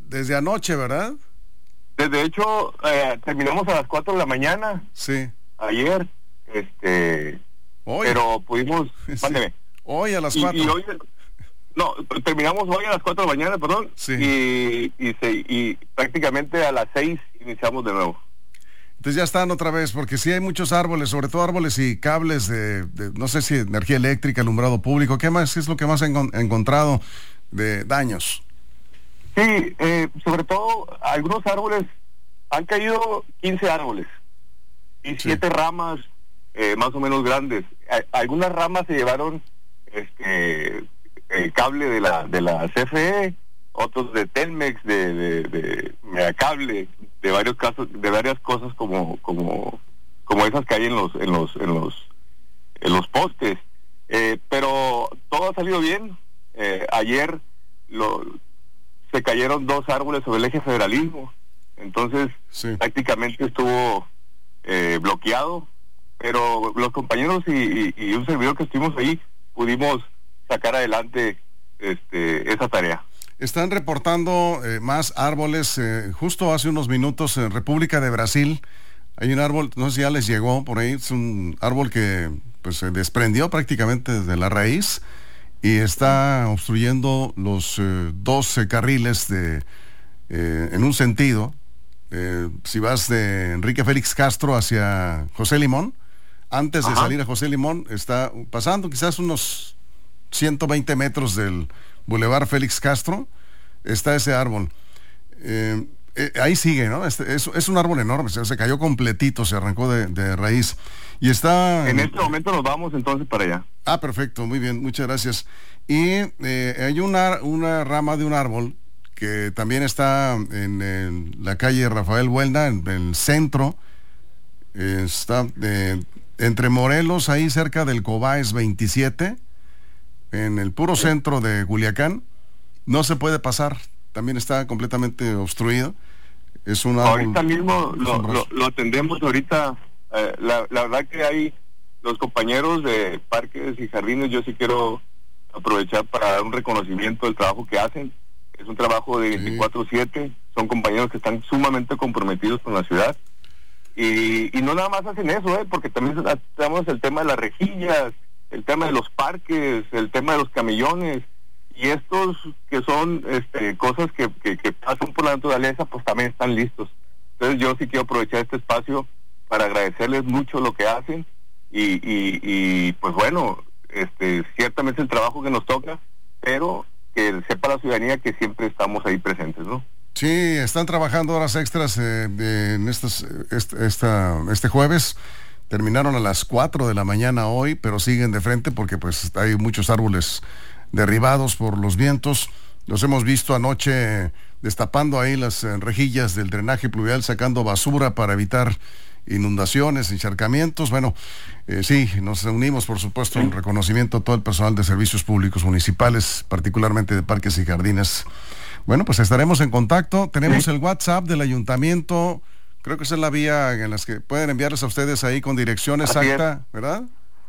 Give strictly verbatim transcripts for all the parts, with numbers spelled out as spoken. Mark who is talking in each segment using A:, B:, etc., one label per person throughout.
A: desde anoche, ¿verdad?
B: Desde hecho, eh, terminamos a las cuatro de la mañana.
A: Sí.
B: Ayer, este...
A: Hoy.
B: Pero pudimos...
A: Sí.
B: Mándeme.
A: Hoy a las
B: y,
A: cuatro.
B: Y hoy... No, terminamos hoy a las cuatro de la mañana, perdón.
A: Sí.
B: Y, y, se, y prácticamente a las seis iniciamos de nuevo.
A: Entonces ya están otra vez, porque sí hay muchos árboles, sobre todo árboles y cables de, de no sé si energía eléctrica, alumbrado público. ¿Qué más es lo que más han encontrado de daños?
B: Sí, eh, sobre todo algunos árboles, han caído quince árboles y siete sí. ramas eh, más o menos grandes. A, algunas ramas se llevaron este el cable de la de la C F E, otros de Telmex, de, de, de Megacable, de varios casos, de varias cosas como como como esas que hay en los en los en los en los postes. Eh, pero todo ha salido bien. Eh, ayer lo se cayeron dos árboles sobre el eje federalismo, entonces sí. prácticamente estuvo eh, bloqueado, pero los compañeros y, y, y un servidor que estuvimos ahí pudimos sacar adelante este, esa tarea.
A: Están reportando eh, más árboles, eh, justo hace unos minutos en República de Brasil hay un árbol, no sé si ya les llegó por ahí, es un árbol que pues se desprendió prácticamente desde la raíz y está obstruyendo los eh, dos eh, carriles de eh, en un sentido. Eh, si vas de Enrique Félix Castro hacia José Limón, antes de Ajá. salir a José Limón, está pasando quizás unos ciento veinte metros del Boulevard Félix Castro, está ese árbol. Eh, eh, ahí sigue, ¿no? Este, es, es un árbol enorme, se, se cayó completito, se arrancó de, de raíz. Y está...
B: En este momento nos vamos entonces para allá.
A: Ah, perfecto, muy bien, muchas gracias. Y eh, hay una, una rama de un árbol que también está en, en la calle Rafael Buelna, en, en el centro, eh, está eh, entre Morelos, ahí cerca del Cobaes veintisiete, en el puro centro de Culiacán, no se puede pasar, también está completamente obstruido. Es un árbol,
B: ahorita mismo lo, lo, lo atendemos ahorita. Eh, la, la verdad que hay los compañeros de parques y jardines, yo sí quiero aprovechar para dar un reconocimiento del trabajo que hacen. Es un trabajo de veinticuatro siete, son compañeros que están sumamente comprometidos con la ciudad y, y no nada más hacen eso, eh, porque también tenemos el tema de las rejillas, el tema de los parques, el tema de los camellones y estos que son este, cosas que, que, que pasan por la naturaleza, pues también están listos. Entonces yo sí quiero aprovechar este espacio para agradecerles mucho lo que hacen y, y, y pues bueno, este ciertamente el trabajo que nos toca, pero que sepa la ciudadanía que siempre estamos ahí presentes, ¿no?
A: Sí, están trabajando horas extras eh, de, en estos, este, esta, este jueves. Terminaron a las cuatro de la mañana hoy, pero siguen de frente porque pues hay muchos árboles derribados por los vientos. Los hemos visto anoche destapando ahí las eh, rejillas del drenaje pluvial, sacando basura para evitar inundaciones, encharcamientos. Bueno, eh, sí, nos unimos, por supuesto, en reconocimiento a todo el personal de servicios públicos municipales, particularmente de parques y jardines. Bueno, pues estaremos en contacto. Tenemos sí. el WhatsApp del ayuntamiento. Creo que esa es la vía en las que pueden enviarles a ustedes ahí con dirección exacta, ¿verdad?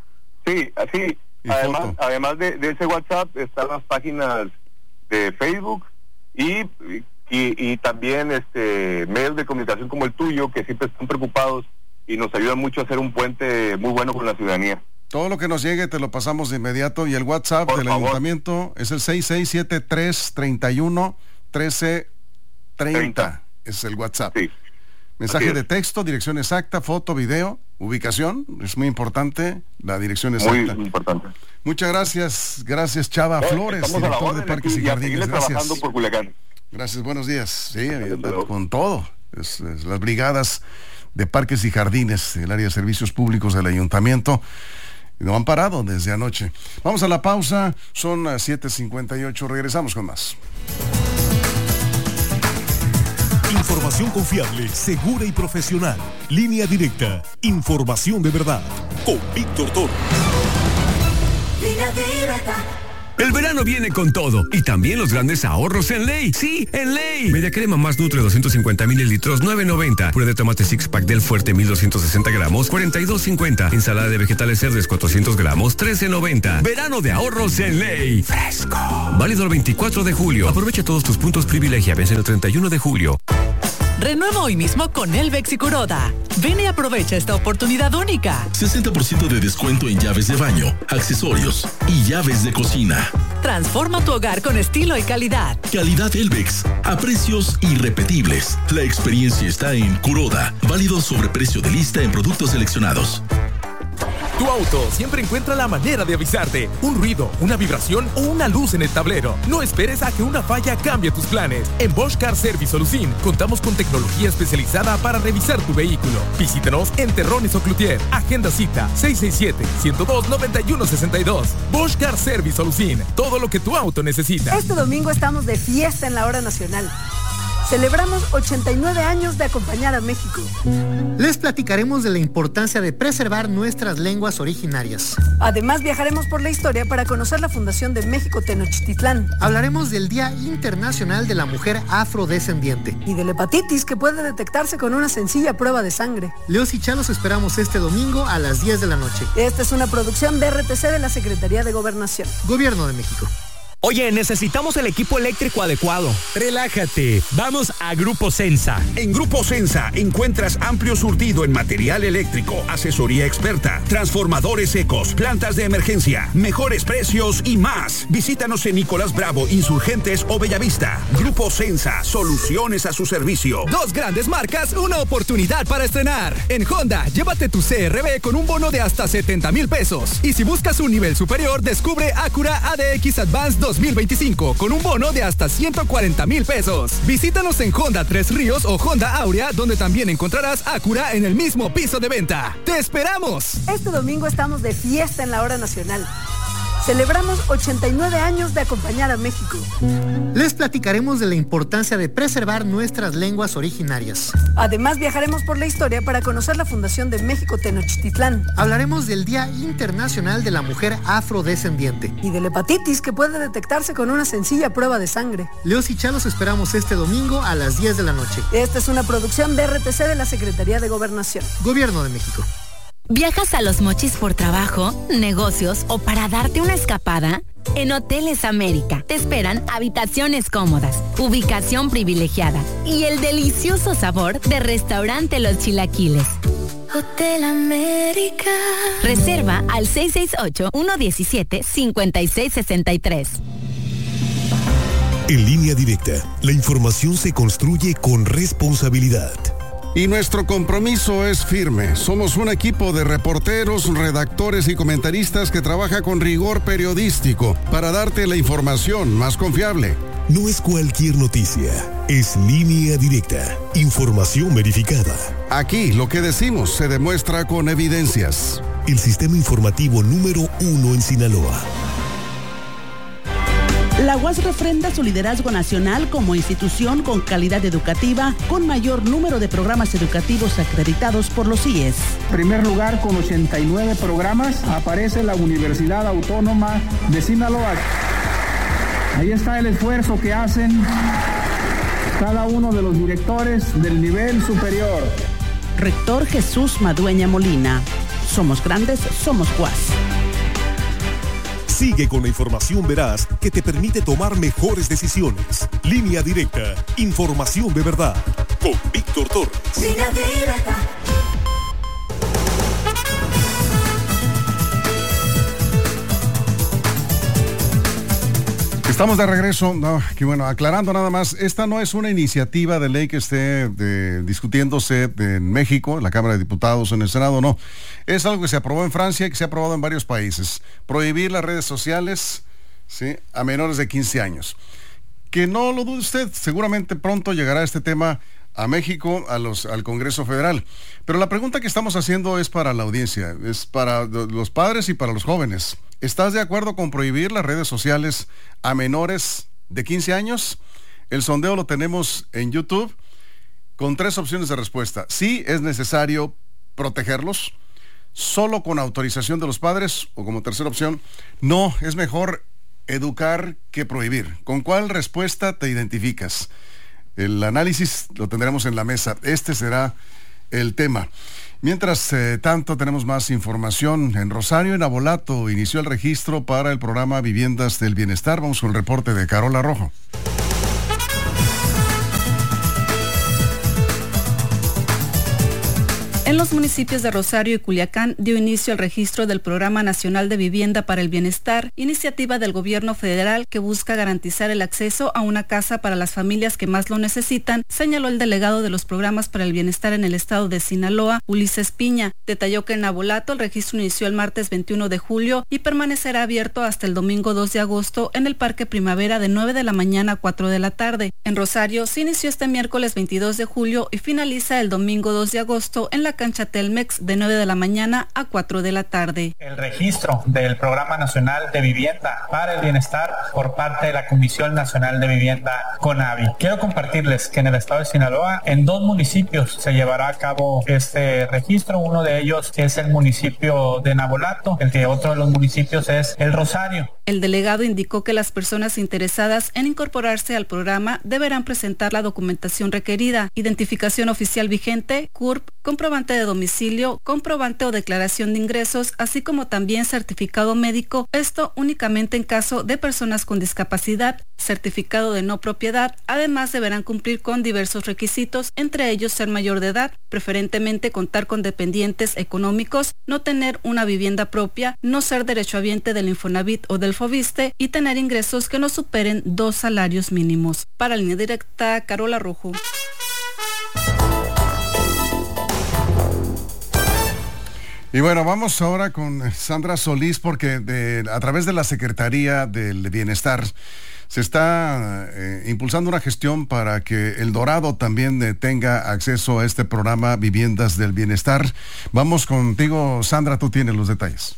B: Sí, así. Además, además de, de ese WhatsApp están las páginas de Facebook y, y, y también este medios de comunicación como el tuyo, que siempre están preocupados y nos ayudan mucho a hacer un puente muy bueno con la ciudadanía. Todo lo que nos llegue te lo pasamos de inmediato y el WhatsApp Por del favor. ayuntamiento es el seis seis siete tres, treinta y uno, trece, treinta. Es el WhatsApp. Sí. Mensaje de texto, dirección exacta, foto, video, ubicación, es muy importante, la dirección exacta. Muy importante. Muchas gracias, gracias Chava eh, Flores, director de Parques y Jardines. Gracias. Trabajando por Culiacán. Gracias, buenos días. Sí, con todo, es, es, las brigadas de Parques y Jardines, el área de servicios públicos del ayuntamiento, no han parado desde anoche. Vamos a la pausa, son las siete cincuenta y ocho, regresamos con más.
C: Información confiable, segura y profesional. Línea directa. Información de verdad. Con Víctor Toro.
D: Línea directa. El verano viene con todo y también los grandes ahorros en Ley. Sí, en Ley. Media crema más Nutre doscientos cincuenta mililitros, nueve noventa. Puré de tomate six pack del Fuerte mil doscientos sesenta gramos, cuarenta y dos cincuenta. Ensalada de vegetales verdes cuatrocientos gramos, trece noventa. Verano de ahorros en Ley. Fresco. Válido el veinticuatro de julio. Aprovecha todos tus puntos privilegia. Vence el treinta y uno de julio.
E: Renueva hoy mismo con Elvex y Kuroda. Ven y aprovecha esta oportunidad única.
F: sesenta por ciento de descuento en llaves de baño, accesorios y llaves de cocina.
E: Transforma tu hogar con estilo y calidad.
F: Calidad Elvex, a precios irrepetibles. La experiencia está en Kuroda. Válido sobre precio de lista en productos seleccionados.
G: Tu auto siempre encuentra la manera de avisarte. Un ruido, una vibración o una luz en el tablero. No esperes a que una falla cambie tus planes. En Bosch Car Service Solución contamos con tecnología especializada para revisar tu vehículo. Visítanos en Terrones o Cloutier. Agenda cita seis seis siete, uno cero dos, nueve uno seis dos. Bosch Car Service Solución. Todo lo que tu auto necesita.
H: Este domingo estamos de fiesta en la hora nacional. Celebramos ochenta y nueve años de acompañar a México.
I: Les platicaremos de la importancia de preservar nuestras lenguas originarias.
H: Además, viajaremos por la historia para conocer la fundación de México Tenochtitlán.
I: Hablaremos del Día Internacional de la Mujer Afrodescendiente.
H: Y de la hepatitis, que puede detectarse con una sencilla prueba de sangre.
I: Leos y Chalos esperamos este domingo a las diez de la noche.
H: Esta es una producción de R T C de la Secretaría de Gobernación.
I: Gobierno de México.
J: Oye, necesitamos el equipo eléctrico adecuado.
K: Relájate, vamos a Grupo Sensa. En Grupo Sensa encuentras amplio surtido en material eléctrico, asesoría experta, transformadores secos, plantas de emergencia, mejores precios y más. Visítanos en Nicolás Bravo, Insurgentes o Bellavista. Grupo Sensa, soluciones a su servicio.
J: Dos grandes marcas, una oportunidad para estrenar. En Honda, llévate tu C R V con un bono de hasta setenta mil pesos. Y si buscas un nivel superior, descubre Acura A D X Advance dos mil veinticinco con un bono de hasta ciento cuarenta mil pesos. Visítanos en Honda Tres Ríos o Honda Aurea, donde también encontrarás Acura en el mismo piso de venta. ¡Te esperamos!
H: Este domingo estamos de fiesta en la hora nacional. Celebramos ochenta y nueve años de acompañar a México.
I: Les platicaremos de la importancia de preservar nuestras lenguas originarias.
H: Además, viajaremos por la historia para conocer la fundación de México Tenochtitlán.
I: Hablaremos del Día Internacional de la Mujer Afrodescendiente.
H: Y de la hepatitis, que puede detectarse con una sencilla prueba de sangre.
I: Leos y Chalos esperamos este domingo a las diez de la noche.
H: Esta es una producción de R T C de la Secretaría de Gobernación.
I: Gobierno de México.
L: ¿Viajas a Los Mochis por trabajo, negocios o para darte una escapada? En Hoteles América te esperan habitaciones cómodas, ubicación privilegiada y el delicioso sabor de Restaurante Los Chilaquiles.
M: Hotel América.
L: Reserva al seis seis ocho, uno uno siete, cinco seis seis tres.
C: En Línea Directa, la información se construye con responsabilidad.
A: Y nuestro compromiso es firme. Somos un equipo de reporteros, redactores y comentaristas que trabaja con rigor periodístico para darte la información más confiable.
C: No es cualquier noticia, es Línea Directa, información verificada.
A: Aquí lo que decimos se demuestra con evidencias.
C: El sistema informativo número uno en Sinaloa.
N: La U A S refrenda su liderazgo nacional como institución con calidad educativa, con mayor número de programas educativos acreditados por los I E S.
O: En primer lugar, con ochenta y nueve programas, aparece la Universidad Autónoma de Sinaloa. Ahí está el esfuerzo que hacen cada uno de los directores del nivel superior.
N: Rector Jesús Madueña Molina. Somos grandes, somos U A S.
C: Sigue con la información veraz que te permite tomar mejores decisiones. Línea Directa, información de verdad. Con Víctor Torres.
M: Línea Directa.
A: Estamos de regreso. No, que bueno, aclarando nada más, esta no es una iniciativa de ley que esté de, discutiéndose en México, en la Cámara de Diputados, en el Senado, no. Es algo que se aprobó en Francia y que se ha aprobado en varios países. Prohibir las redes sociales, ¿sí?, a menores de quince años. Que no lo dude usted, seguramente pronto llegará este tema a México, a los, al Congreso Federal. Pero la pregunta que estamos haciendo es para la audiencia, es para los padres y para los jóvenes. ¿Estás de acuerdo con prohibir las redes sociales a menores de quince años? El sondeo lo tenemos en YouTube con tres opciones de respuesta. Sí, es necesario protegerlos, solo con autorización de los padres, o como tercera opción, no, es mejor educar que prohibir. ¿Con cuál respuesta te identificas? El análisis lo tendremos en la mesa. Este será el tema. Mientras eh, tanto, tenemos más información. En Rosario, en Navolato, inició el registro para el programa Viviendas del Bienestar. Vamos con el reporte de Carola Rojo.
P: En los municipios de Rosario y Culiacán dio inicio el registro del Programa Nacional de Vivienda para el Bienestar, iniciativa del gobierno federal que busca garantizar el acceso a una casa para las familias que más lo necesitan, señaló el delegado de los programas para el bienestar en el estado de Sinaloa, Ulises Piña. Detalló que en Navolato el registro inició el martes veintiuno de julio y permanecerá abierto hasta el domingo dos de agosto en el Parque Primavera de nueve de la mañana a cuatro de la tarde. En Rosario se inició este miércoles veintidós de julio y finaliza el domingo dos de agosto en la cancha Telmex de nueve de la mañana a cuatro de la tarde.
Q: El registro del Programa Nacional de Vivienda para el Bienestar por parte de la Comisión Nacional de Vivienda CONAVI. Quiero compartirles que en el estado de Sinaloa, en dos municipios se llevará a cabo este registro. Uno de ellos es el municipio de Navolato, el que otro de los municipios es el Rosario.
P: El delegado indicó que las personas interesadas en incorporarse al programa deberán presentar la documentación requerida, identificación oficial vigente, C U R P, comprobante de domicilio, comprobante o declaración de ingresos, así como también certificado médico, esto únicamente en caso de personas con discapacidad, certificado de no propiedad. Además deberán cumplir con diversos requisitos, entre ellos ser mayor de edad, preferentemente contar con dependientes económicos, no tener una vivienda propia, no ser derechohabiente del Infonavit o del Foviste y tener ingresos que no superen dos salarios mínimos. Para Línea Directa, Carola Rojo.
A: Y bueno, vamos ahora con Sandra Solís porque de, a través de la Secretaría del Bienestar se está eh, impulsando una gestión para que El Dorado también eh, tenga acceso a este programa Viviendas del Bienestar. Vamos contigo, Sandra, tú tienes los detalles.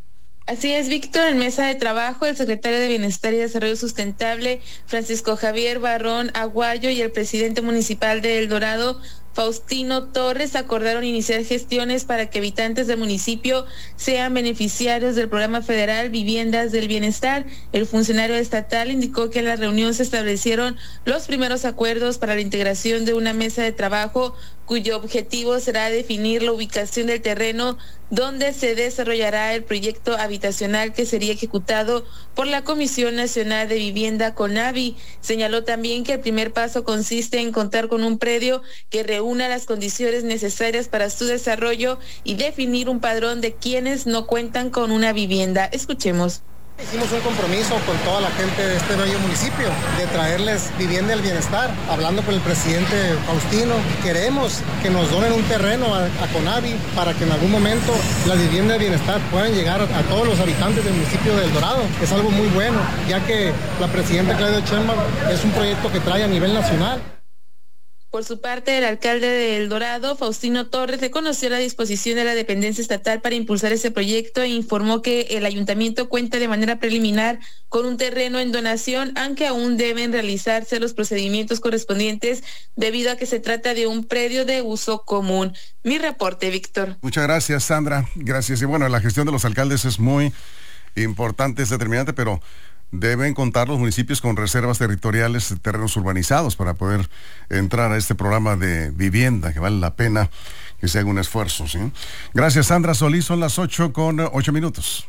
R: Así es, Víctor. En mesa de trabajo, el secretario de Bienestar y Desarrollo Sustentable, Francisco Javier Barrón Aguayo, y el presidente municipal de El Dorado, Faustino Torres, acordaron iniciar gestiones para que habitantes del municipio sean beneficiarios del programa federal Viviendas del Bienestar. El funcionario estatal indicó que en la reunión se establecieron los primeros acuerdos para la integración de una mesa de trabajo cuyo objetivo será definir la ubicación del terreno donde se desarrollará el proyecto habitacional que sería ejecutado por la Comisión Nacional de Vivienda CONAVI. Señaló también que el primer paso consiste en contar con un predio que reúna las condiciones necesarias para su desarrollo y definir un padrón de quienes no cuentan con una vivienda. Escuchemos.
S: Hicimos un compromiso con toda la gente de este bello municipio de traerles vivienda del bienestar. Hablando con el presidente Faustino, queremos que nos donen un terreno a, a CONAVI para que en algún momento las viviendas del bienestar puedan llegar a, a todos los habitantes del municipio de El Dorado. Es algo muy bueno, ya que la presidenta Claudia Sheinbaum es un proyecto que trae a nivel nacional.
R: Por su parte, el alcalde de El Dorado, Faustino Torres, reconoció la disposición de la dependencia estatal para impulsar ese proyecto e informó que el ayuntamiento cuenta de manera preliminar con un terreno en donación, aunque aún deben realizarse los procedimientos correspondientes debido a que se trata de un predio de uso común. Mi reporte, Víctor.
A: Muchas gracias, Sandra. Gracias. Y bueno, la gestión de los alcaldes es muy importante, es determinante, pero deben contar los municipios con reservas territoriales, terrenos urbanizados para poder entrar a este programa de vivienda, que vale la pena que se haga un esfuerzo, ¿sí? Gracias, Sandra Solís. Son las ocho con ocho minutos.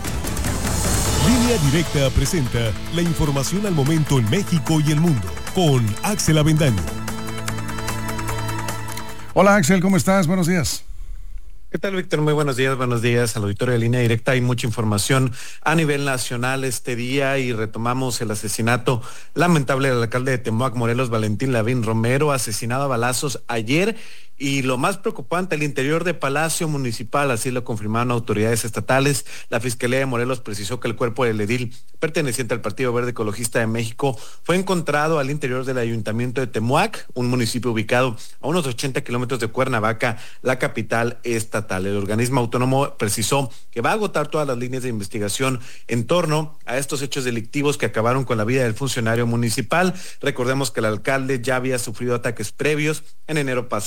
C: Línea Directa presenta la información al momento en México y el mundo con Axel Avendaño.
A: Hola, Axel, ¿cómo estás? Buenos días.
T: ¿Qué tal, Víctor? Muy buenos días, buenos días al auditorio de Línea Directa. Hay mucha información a nivel nacional este día y retomamos el asesinato lamentable del alcalde de Temac, Morelos, Valentín Lavín Romero, asesinado a balazos ayer. Y lo más preocupante, el interior de Palacio Municipal, así lo confirmaron autoridades estatales. La Fiscalía de Morelos precisó que el cuerpo del edil perteneciente al Partido Verde Ecologista de México fue encontrado al interior del Ayuntamiento de Temuac, un municipio ubicado a unos ochenta kilómetros de Cuernavaca, la capital estatal. El organismo autónomo precisó que va a agotar todas las líneas de investigación en torno a estos hechos delictivos que acabaron con la vida del funcionario municipal. Recordemos que el alcalde ya había sufrido ataques previos en enero pasado sobre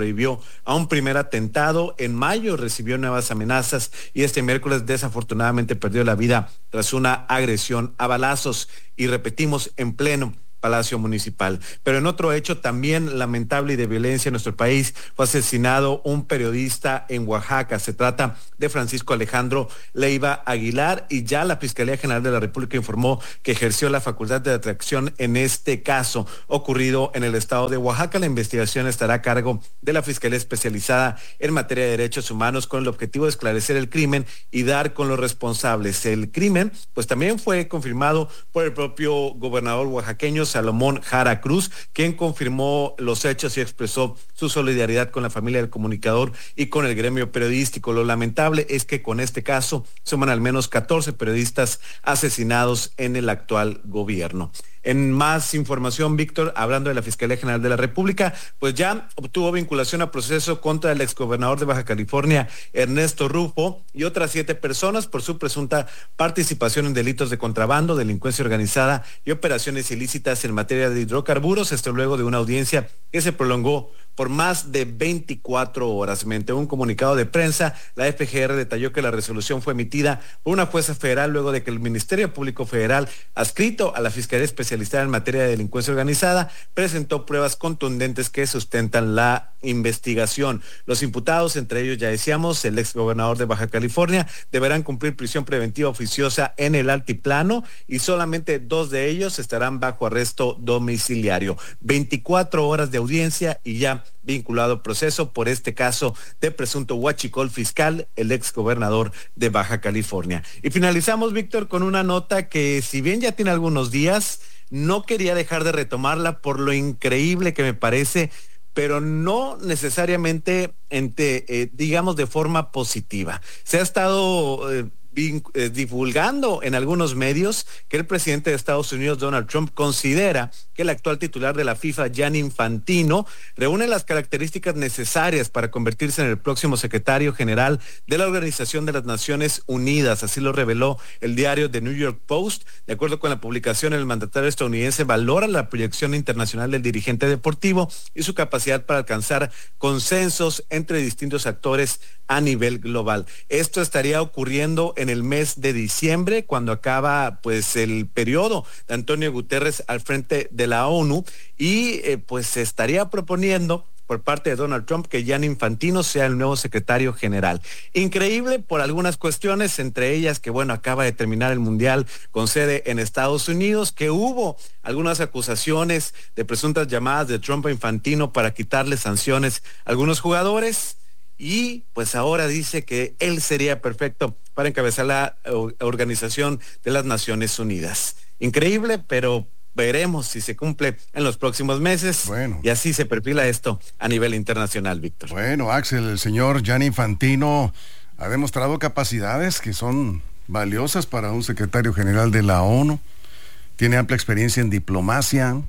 T: sobrevivió a un primer atentado. En mayo recibió nuevas amenazas y este miércoles desafortunadamente perdió la vida tras una agresión a balazos. Y repetimos, en pleno Palacio Municipal. Pero en otro hecho también lamentable y de violencia en nuestro país, fue asesinado un periodista en Oaxaca. Se trata de Francisco Alejandro Leiva Aguilar y ya la Fiscalía General de la República informó que ejerció la facultad de atracción en este caso ocurrido en el estado de Oaxaca. La investigación estará a cargo de la Fiscalía Especializada en materia de derechos humanos con el objetivo de esclarecer el crimen y dar con los responsables. El crimen pues también fue confirmado por el propio gobernador oaxaqueño Salomón Jara Cruz, quien confirmó los hechos y expresó su solidaridad con la familia del comunicador y con el gremio periodístico. Lo lamentable es que con este caso suman al menos catorce periodistas asesinados en el actual gobierno. En más información, Víctor, hablando de la Fiscalía General de la República, pues ya obtuvo vinculación a proceso contra el exgobernador de Baja California, Ernesto Rufo, y otras siete personas por su presunta participación en delitos de contrabando, delincuencia organizada y operaciones ilícitas en materia de hidrocarburos, esto luego de una audiencia que se prolongó por más de veinticuatro horas. Mediante un comunicado de prensa, la F G R detalló que la resolución fue emitida por una jueza federal luego de que el Ministerio Público Federal, adscrito a la Fiscalía Especializada en materia de delincuencia organizada, presentó pruebas contundentes que sustentan la investigación. Los imputados, entre ellos ya decíamos, el exgobernador de Baja California, deberán cumplir prisión preventiva oficiosa en el altiplano y solamente dos de ellos estarán bajo arresto domiciliario. veinticuatro horas de audiencia y ya vinculado al proceso por este caso de presunto huachicol fiscal, el ex gobernador de Baja California. Y finalizamos, Víctor, con una nota que, si bien ya tiene algunos días, no quería dejar de retomarla por lo increíble que me parece, pero no necesariamente, entre, eh, digamos, de forma positiva. Se ha estado eh, Eh, divulgando en algunos medios que el presidente de Estados Unidos, Donald Trump, considera que el actual titular de la FIFA, Gianni Infantino, reúne las características necesarias para convertirse en el próximo secretario general de la Organización de las Naciones Unidas. Así lo reveló el diario The New York Post. De acuerdo con la publicación, el mandatario estadounidense valora la proyección internacional del dirigente deportivo y su capacidad para alcanzar consensos entre distintos actores a nivel global. Esto estaría ocurriendo en el mes de diciembre, cuando acaba pues el periodo de Antonio Guterres al frente de la ONU, y eh, pues se estaría proponiendo por parte de Donald Trump que Gianni Infantino sea el nuevo secretario general. Increíble por algunas cuestiones, entre ellas que bueno, acaba de terminar el Mundial con sede en Estados Unidos, que hubo algunas acusaciones de presuntas llamadas de Trump a Infantino para quitarle sanciones a algunos jugadores. Y pues ahora dice que él sería perfecto para encabezar la Organización de las Naciones Unidas. Increíble, pero veremos si se cumple en los próximos meses. Bueno. Y así se perfila esto a nivel internacional, Víctor.
A: Bueno, Axel, el señor Gianni Infantino ha demostrado capacidades que son valiosas para un secretario general de la ONU. Tiene amplia experiencia en diplomacia,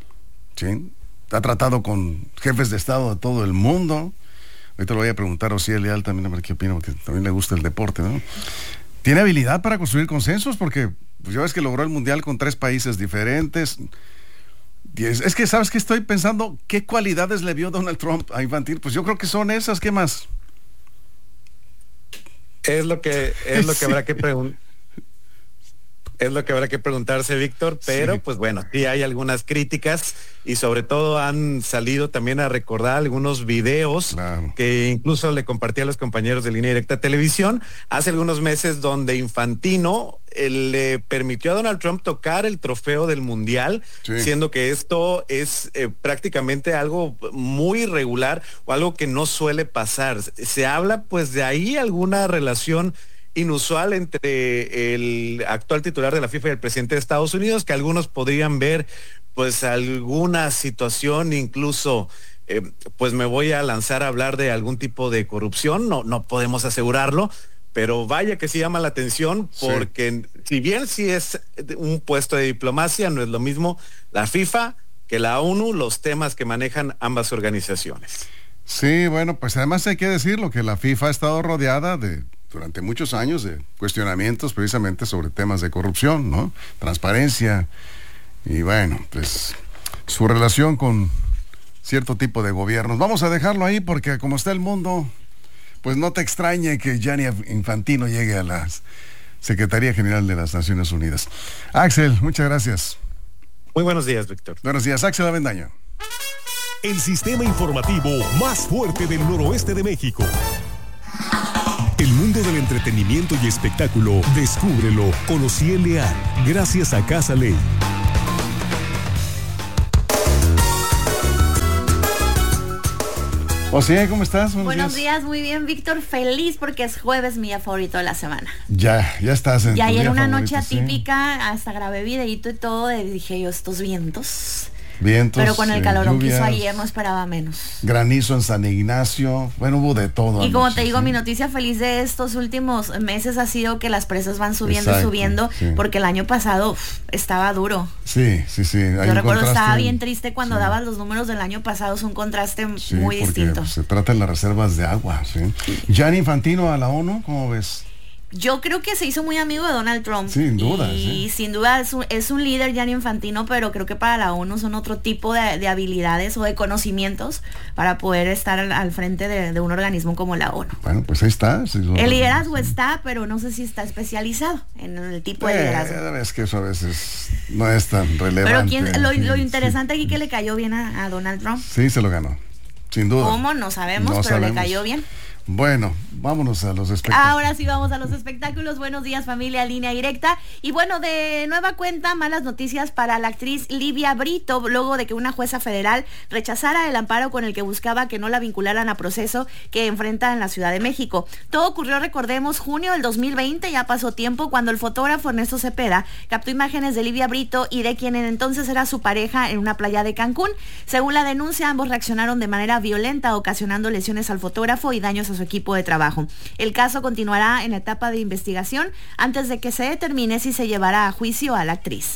A: ¿sí? Ha tratado con jefes de Estado de todo el mundo. Ahorita le voy a preguntar a Osía Leal también a ver qué opina, porque también le gusta el deporte, ¿no? Tiene habilidad para construir consensos, porque pues ya ves que logró el Mundial con tres países diferentes. Es, es que, ¿sabes qué? Estoy pensando, ¿qué cualidades le vio Donald Trump a Infantino? Pues yo creo que son esas, ¿qué más?
T: Es lo que, es lo que sí. habrá que preguntar. Es lo que habrá que preguntarse, Víctor, pero sí. pues bueno, sí hay algunas críticas y sobre todo han salido también a recordar algunos videos claro. que incluso le compartí a los compañeros de Línea Directa Televisión hace algunos meses, donde Infantino eh, le permitió a Donald Trump tocar el trofeo del Mundial, sí. siendo que esto es eh, prácticamente algo muy irregular o algo que no suele pasar. Se habla pues de ahí alguna relación inusual entre el actual titular de la FIFA y el presidente de Estados Unidos, que algunos podrían ver pues alguna situación, incluso eh, pues me voy a lanzar a hablar de algún tipo de corrupción, no, no podemos asegurarlo, pero vaya que sí llama la atención, porque sí. si bien sí es un puesto de diplomacia, no es lo mismo la FIFA que la ONU, los temas que manejan ambas organizaciones.
A: Sí, bueno, pues además hay que decirlo, que la FIFA ha estado rodeada de durante muchos años de cuestionamientos precisamente sobre temas de corrupción, ¿no? Transparencia, y bueno, pues su relación con cierto tipo de gobiernos. Vamos a dejarlo ahí porque como está el mundo, pues no te extrañe que Gianni Infantino llegue a la Secretaría General de las Naciones Unidas. Axel, muchas gracias.
T: Muy buenos días, Víctor.
A: Buenos días, Axel Avendaño.
C: El sistema informativo más fuerte del noroeste de México. El mundo del entretenimiento y espectáculo, descúbrelo con Ociel Leal, gracias a Casa Ley.
A: Ociel, ¿cómo estás?
U: Buenos, Buenos días. días, muy bien, Víctor. Feliz porque es jueves, mi día favorito de la semana.
A: Ya, ya estás en
U: Y ayer una
A: favorito,
U: noche atípica, sí. Hasta grabé videíto y todo, y dije yo, estos vientos...
A: Vientos,
U: pero con el calorón
A: eh,
U: que hizo ayer no esperaba menos.
A: Granizo en San Ignacio, bueno, hubo de todo.
U: Y como
A: anoche,
U: te digo,
A: ¿sí?
U: Mi noticia feliz de estos últimos meses ha sido que las presas van subiendo
A: Exacto,
U: y subiendo, sí. Porque el año pasado uf, estaba duro.
A: Sí, sí, sí. Hay
U: Yo recuerdo,
A: contraste,
U: estaba bien triste cuando
A: sí.
U: dabas los números del año pasado, es un contraste
A: sí,
U: muy distinto.
A: Se trata de las reservas de agua, ¿sí? Gianni Infantino a la ONU, ¿cómo ves?
U: Yo creo que se hizo muy amigo de Donald Trump.
A: Sin duda.
U: Y
A: sí.
U: sin duda es un, es un líder Gianni Infantino, pero creo que para la ONU son otro tipo de, de habilidades o de conocimientos para poder estar al, al frente de, de un organismo como la ONU.
A: Bueno, pues ahí está. Sí,
U: el liderazgo sí. está, pero no sé si está especializado en el tipo de
A: eh,
U: liderazgo.
A: Es que eso a veces no es tan relevante.
U: Pero quién, lo,
A: sí,
U: lo interesante
A: sí.
U: aquí que le cayó bien a, a Donald Trump.
A: Sí, se lo ganó. Sin duda.
U: ¿Cómo? No sabemos,
A: no
U: pero
A: sabemos.
U: le cayó bien.
A: Bueno, vámonos a los espectáculos.
U: Ahora sí vamos a los espectáculos. Buenos días, familia, Línea Directa. Y bueno, de nueva cuenta, malas noticias para la actriz Livia Brito, luego de que una jueza federal rechazara el amparo con el que buscaba que no la vincularan a proceso que enfrenta en la Ciudad de México. Todo ocurrió, recordemos, junio del dos mil veinte, ya pasó tiempo, cuando el fotógrafo Ernesto Cepeda captó imágenes de Livia Brito y de quien entonces era su pareja en una playa de Cancún. Según la denuncia, ambos reaccionaron de manera violenta, ocasionando lesiones al fotógrafo y daños a su equipo de trabajo. El caso continuará en la etapa de investigación antes de que se determine si se llevará a juicio a la actriz.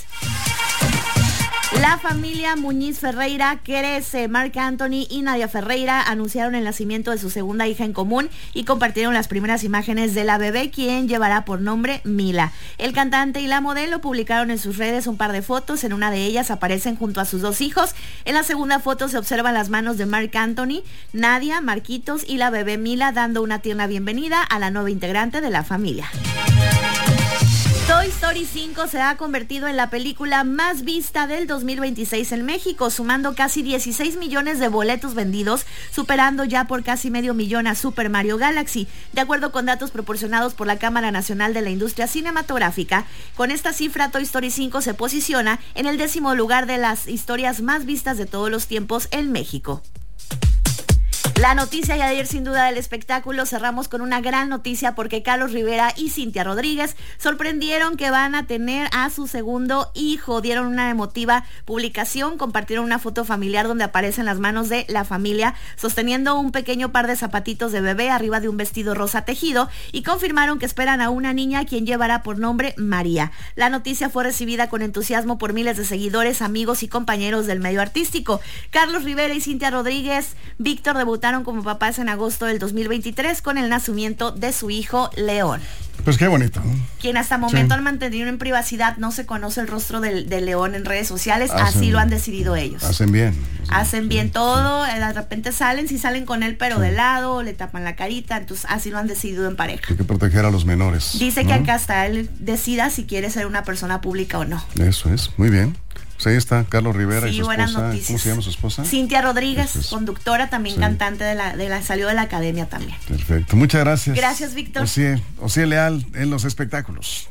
U: La familia Muñiz Ferreira crece. Marc Anthony y Nadia Ferreira anunciaron el nacimiento de su segunda hija en común y compartieron las primeras imágenes de la bebé, quien llevará por nombre Mila. El cantante y la modelo publicaron en sus redes un par de fotos. En una de ellas aparecen junto a sus dos hijos. En la segunda foto se observan las manos de Marc Anthony, Nadia, Marquitos y la bebé Mila, dando una tierna bienvenida a la nueva integrante de la familia. Toy Story cinco se ha convertido en la película más vista del dos mil veintiséis en México, sumando casi dieciséis millones de boletos vendidos, superando ya por casi medio millón a Super Mario Galaxy. De acuerdo con datos proporcionados por la Cámara Nacional de la Industria Cinematográfica, con esta cifra Toy Story cinco se posiciona en el décimo lugar de las historias más vistas de todos los tiempos en México. La noticia de ayer, sin duda, del espectáculo. Cerramos con una gran noticia porque Carlos Rivera y Cintia Rodríguez sorprendieron que van a tener a su segundo hijo. Dieron una emotiva publicación, compartieron una foto familiar donde aparecen las manos de la familia sosteniendo un pequeño par de zapatitos de bebé arriba de un vestido rosa tejido y confirmaron que esperan a una niña quien llevará por nombre María. La noticia fue recibida con entusiasmo por miles de seguidores, amigos y compañeros del medio artístico. Carlos Rivera y Cintia Rodríguez, Víctor, debutaron como papás en agosto del dos mil veintitrés con el nacimiento de su hijo León.
A: Pues qué bonito, ¿no?
U: Quien hasta el momento
A: sí.
U: han mantenido en privacidad, no se conoce el rostro del, del León en redes sociales,
A: hacen,
U: así lo han decidido ellos.
A: Hacen bien.
U: Hacen bien todo, de repente salen, si salen con él pero sí. de lado, le tapan la carita, entonces así lo han decidido en pareja.
A: Hay que proteger a los menores.
U: Dice
A: ¿no?
U: que acá hasta él decida si quiere ser una persona pública o no.
A: Eso es, muy bien. Pues ahí está Carlos Rivera
U: sí,
A: y su
U: buenas
A: esposa.
U: Noticias.
A: ¿Cómo se llama su esposa?
U: Cintia Rodríguez,
A: es.
U: conductora, también sí. cantante de la, de la, salió de la academia también.
A: Perfecto, muchas gracias.
U: Gracias, Víctor.
A: Ociel, Ociel Leal en los espectáculos.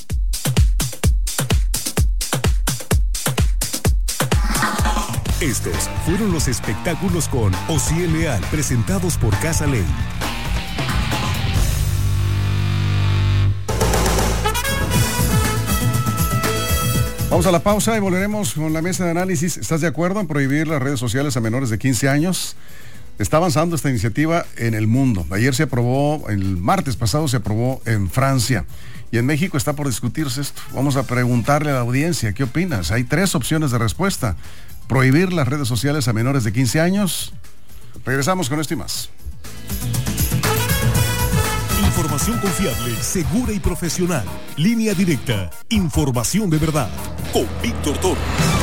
C: Estos fueron los espectáculos con Ociel Leal, presentados por Casa Ley.
A: Vamos a la pausa y volveremos con la mesa de análisis. ¿Estás de acuerdo en prohibir las redes sociales a menores de quince años? Está avanzando esta iniciativa en el mundo. Ayer se aprobó, el martes pasado se aprobó en Francia. Y en México está por discutirse esto. Vamos a preguntarle a la audiencia, ¿qué opinas? Hay tres opciones de respuesta. Prohibir las redes sociales a menores de quince años. Regresamos con esto y más.
C: Información confiable, segura y profesional. Línea Directa. Información de verdad. Con Víctor Toro.